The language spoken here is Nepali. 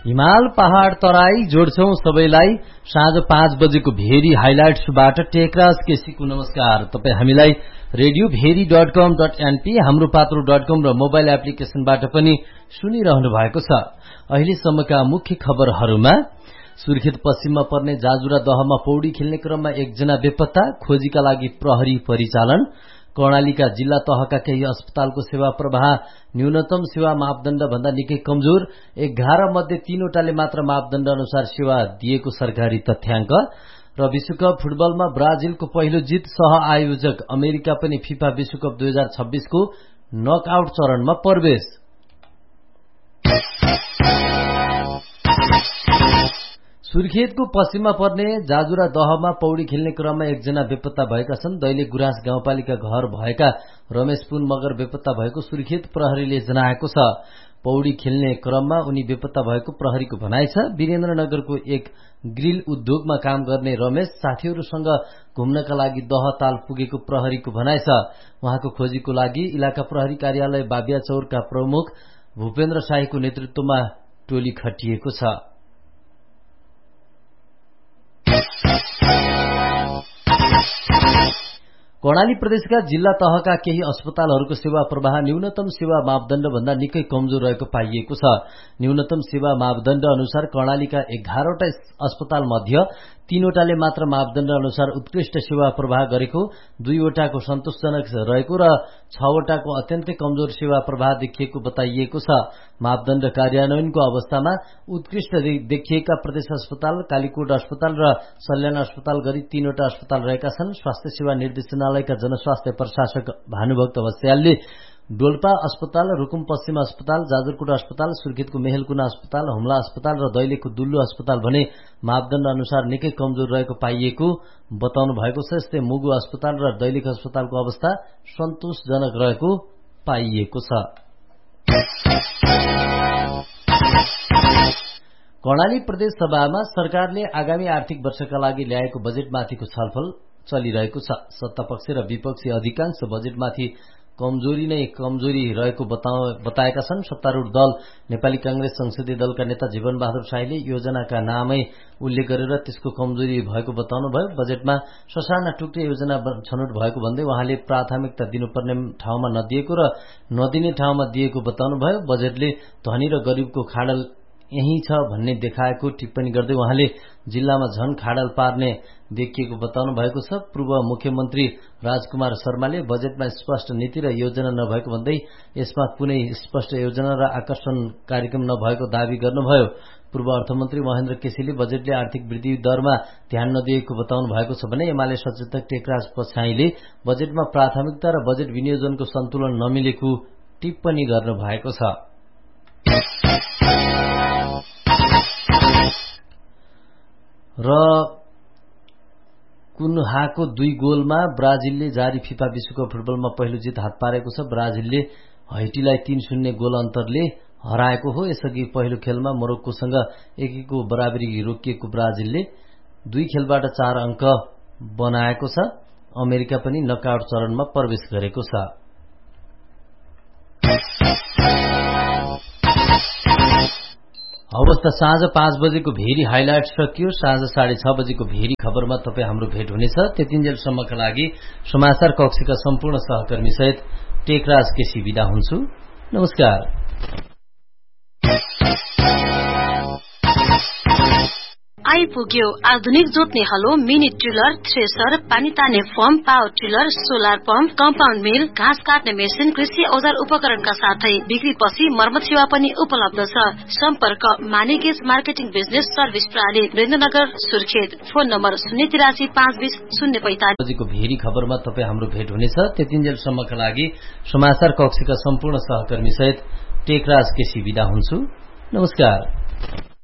हिमाल पहाड़ तराई जोड्छौं सबैलाई साँझ 5 बजेको भेरी हाइलाइट्सबाट टेकराज केसीको नमस्कार। तपाई हामीलाई radiobheri.com.np हाम्रो पात्रो.com र मोबाइल एप्लिकेशनबाट पनि सुनिरहनु भएको छ। अहिलेसम्मका मुख्य खबरहरूमा सुर्खेत पश्चिममा पर्ने जाजुरा दहमा पौडी खेल्ने क्रममा एकजना बेपत्ता, खोजीका लागि प्रहरी परिचालन, कर्णालीका जिल्ला तहका केही अस्पतालको सेवा प्रवाह न्यूनतम सेवा मापदण्ड भन्दा निकै कमजोर, 11 मध्ये 3वटाले मात्र मापदण्ड अनुसार सेवा दिएको सरकारी तथ्याङ्क र विश्वकप फुटबलमा ब्राजिलको पहिलो जित, सह आयोजक अमेरिका पनि फिफा विश्वकप 2026 को नकआउट चरणमा प्रवेश। सुर्खेतको पश्चिममा पर्ने जाजुरा दहमा पौडी खेल्ने क्रममा एकजना बेपत्ता भएका छन्। दैलेख गुराँस गाउँपालिका घर भएका रमेश पुन मगर बेपत्ता भएको सुर्खेत प्रहरीले जनाएको छ। पौडी खेल्ने क्रममा उनी बेपत्ता भएको प्रहरीको भनाइ छ। वीरेन्द्रनगरको एक ग्रिल उद्योगमा काम गर्ने रमेश साथीहरूसँग घुम्नका लागि दहताल पुगेको प्रहरीको भनाइ छ। उहाँको खोजीको लागि इलाका प्रहरी कार्यालय बाबियाचौरका प्रमुख भूपेन्द्र शाहीको नेतृत्वमा टोली खटिएको छ। कर्णाली प्रदेशका जिल्ला तहका केही अस्पतालहरूको सेवा प्रवाह न्यूनतम सेवा मापदण्ड भन्दा निकै कमजोर रहेको पाइएको छ। न्यूनतम सेवा मापदण्ड अनुसार कर्णालीका 11वटा अस्पताल मध्ये 3वटाले मात्र मापदण्ड अनुसार उत्कृष्ट सेवा प्रवाह गरेको, 2वटाको सन्तोषजनक रहेको र 6वटाको अत्यन्तै कमजोर सेवा प्रवाह देखिएको बताइएको छ। मापदण्ड कार्यान्वयनको अवस्थामा उत्कृष्ट देखिएका प्रदेश अस्पताल, कालीकोट अस्पताल र सल्यान अस्पताल गरी 3वटा अस्पताल रहेका छन्। स्वास्थ्य सेवा निर्देशनालयका जनस्वास्थ्य प्रशासक भानुभक्त बस्यालले डोल्पा अस्पताल, रुकुम पश्चिम अस्पताल, जाजरकोट अस्पताल, सुर्खेतको मेहेलकुना अस्पताल, हुम्ला अस्पताल र दैलेखको दुल्लु अस्पताल भने मापदण्ड अनुसार निकै कमजोर रहेको पाइएको बताउनु भएको छ। यस्तै मुगु अस्पताल र दैलेख अस्पतालको अवस्था सन्तोषजनक रहेको पाइएको छ। कर्णाली प्रदेश सभामा सरकारले आगामी आर्थिक वर्षका लागि ल्याएको बजेटमाथिको छलफल चलिरहेको छ। सत्तापक्ष र विपक्षी अधिकांश बजेटमाथि कमजोरी रहेको बताएका छन्। सत्तारूढ दल नेपाली कांग्रेस संसदीय दलका नेता जीवन बहादुर शाहीले योजनाका नामै उल्लेख गरेर त्यसको कमजोरी भएको बताउनुभयो। बजेटमा ससाना टुक्रे योजना छनौट भएको भन्दै उहाँले प्राथमिकता दिनुपर्ने ठाउँमा नदिएको र नदिने ठाउँमा दिएको बताउनुभयो। बजेटले धनी र गरीबको खाडल यही छ भन्ने देखाएको टिप्पणी गर्दै उहाँले जिल्लामा झन खाडल पार्ने देखिएको बताउनु भएको छ। पूर्व मुख्यमन्त्री राजकुमार शर्माले बजेटमा स्पष्ट नीति र योजना नभएको भन्दै यसमा कुनै स्पष्ट योजना र आकर्षण कार्यक्रम नभएको दावी गर्नुभयो। पूर्व अर्थमन्त्री महेन्द्र केसीले बजेटले आर्थिक वृद्धि दरमा ध्यान नदिएको बताउनु भएको छ भने एमाले सचेतक टेकराज पछाईले बजेटमा प्राथमिकता र बजेट विनियोजनको सन्तुलन नमिलेको टिप्पणी गर्नु भएको छ। र कुनहाको 2 गोलमा ब्राजिलले जारी फिफा विश्वकप फुटबलमा पहिलो जित हात पारेको छ। ब्राजिलले हैटीलाई 3-0 गोल अन्तरले हराएको हो। यसअघि पहिलो खेलमा मोरोक्कोसँग 1-1 को बराबरी रोकिएको ब्राजिलले 2 खेलबाट 4 अङ्क बनाएको छ। अमेरिका पनि नकआउट चरणमा प्रवेश गरेको छ। अवस्था साँझ 5 बजेको भेरी हाइलाइट सकियो। साँझ 6:30 बजेको भेरी खबरमा तपाईँ हाम्रो भेट हुनेछ। त्यतिन्जेलसम्मका लागि समाचार कक्षका सम्पूर्ण सहकर्मी सहित टेकराज केसी बिदा हुन्छु। नमस्कार। आइपुग्यो आधुनिक जोत्ने हलो, मिनी टिलर, थ्रेसर, पानी तान्ने form, power tiller, solar pump, compound मिल, घाँस काट्ने मेसिन, कृषि औजार उपकरणका साथै बिक्रीपछि मर्मत सेवा पनि उपलब्ध छ। सम्पर्क मानिगेज मार्केटिङ बिजनेस सर्भिस प्रणाली, वीरेन्द्रनगर, सुर्खेत। Phone number 083 520 045। बजेको भेरी खबरमा तपाईँ हाम्रो भेट हुनेछ। त्यतिन्जेलसम्मका लागि समाचार कक्षका सम्पूर्ण सहकर्मी सहित टेकराज केसी बिदा हुन्छु। नमस्कार।